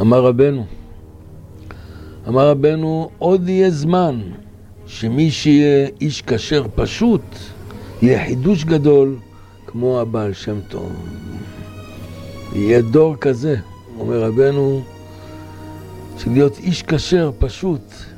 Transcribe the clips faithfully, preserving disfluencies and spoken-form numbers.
אמר רבנו, אמר רבנו, עוד יהיה זמן שמי שיהיה איש כשר פשוט, יהיה חידוש גדול כמו הבעל שם טוב. יהיה דור כזה, אומר רבנו, שלהיות איש כשר פשוט.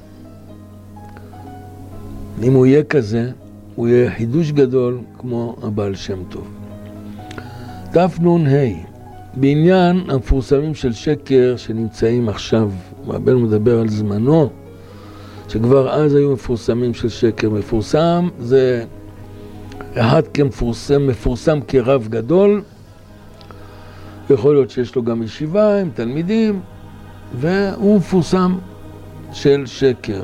אם הוא יהיה כזה, הוא יהיה חידוש גדול כמו הבעל שם טוב. דף נון ה' בעניין המפורסמים של שקר שנמצאים עכשיו, רבנו מדבר על זמנו, שכבר אז היו מפורסמים של שקר. מפורסם זה אחד כמפורסם, מפורסם כרב גדול, יכול להיות שיש לו גם ישיבה עם תלמידים, והוא מפורסם של שקר.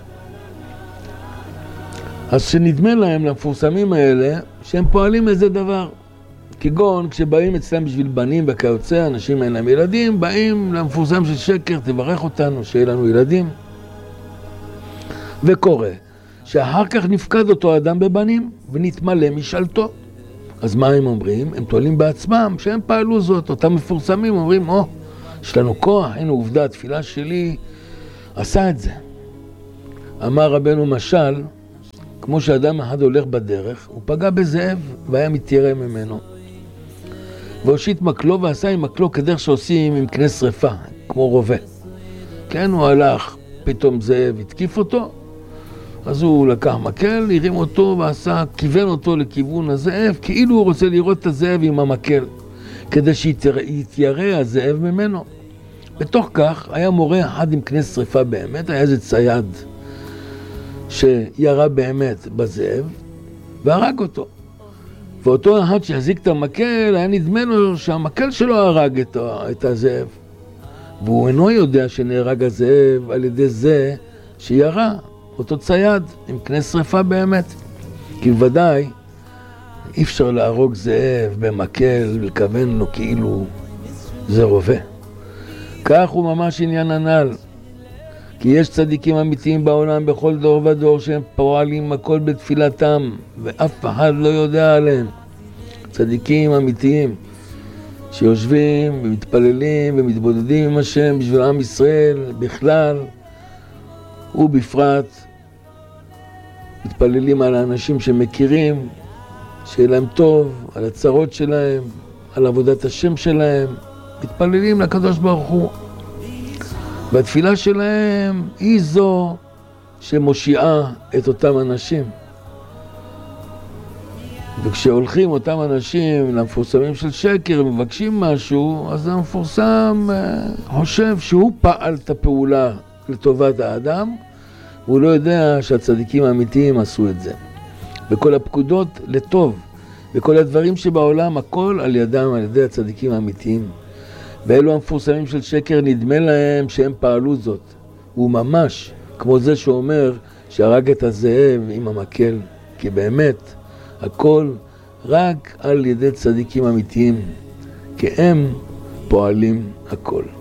אז שנדמה להם למפורסמים האלה שהם פועלים איזה דבר. כגון כשבאים אצלם בשביל בנים וכיוצא, אנשים אין להם ילדים, באים למפורסם של שקר, תברך אותנו שיהיה לנו ילדים. וקורה שאחר כך נפקד אותו אדם בבנים ונתמלא משאלתו. אז מה הם אומרים? הם תועלים בעצמם שהם פעלו זאת. אותם מפורסמים אומרים, או, יש לנו כוח, הנה עובדה, התפילה שלי עשה את זה. אמר רבנו משל, כמו שאדם אחד הולך בדרך, הוא פגע בזאב והיה מתיירא ממנו. והושיט מקלו ועשה עם מקלו כדרך שעושים עם קנה שריפה, כמו רובה. כן, הוא הלך, פתאום זאב התקיף אותו, אז הוא לקח מקל, הרים אותו ועשה, כיוון אותו לכיוון הזאב, כאילו הוא רוצה לראות את הזאב עם המקל, כדי שיתיירא הזאב ממנו. בתוך כך היה מורה אחד עם קנה שריפה באמת, היה איזה צייד שירה באמת בזאב והרג אותו. ואותו אחד שהחזיק את המקל, היה נדמה לו שהמקל שלו הרג את, את הזאב. והוא אינו יודע שנהרג הזאב על ידי זה שירה, אותו צייד עם קנה שריפה באמת. כי ודאי אי אפשר להרוג זאב במקל ולכוון לו כאילו זה רובה. כך הוא ממש עניין הנ"ל. כי יש צדיקים אמיתיים בעולם בכל דור ודור שהם פועלים הכל בתפילתם ואף אחד לא יודע עליהם. צדיקים אמיתיים שיושבים ומתפללים ומתבודדים עם השם בשביל עם ישראל בכלל ובפרט. מתפללים על האנשים שמכירים, שיהיה להם טוב, על הצרות שלהם, על עבודת השם שלהם. מתפללים לקדוש ברוך הוא. והתפילה שלהם היא זו שמושיעה את אותם אנשים. וכשהולכים אותם אנשים למפורסמים של שקר ומבקשים משהו, אז המפורסם חושב שהוא פעל את הפעולה לטובת האדם, והוא לא יודע שהצדיקים האמיתיים עשו את זה. וכל הפקודות לטוב, וכל הדברים שבעולם, הכל על ידם, על ידי הצדיקים האמיתיים. ואלו המפורסמים של שקר נדמה להם שהם פעלו זאת. הוא ממש כמו זה שאומר שהרג את הזאב עם המקל. כי באמת הכל רק על ידי צדיקים אמיתיים. כי הם פועלים הכל.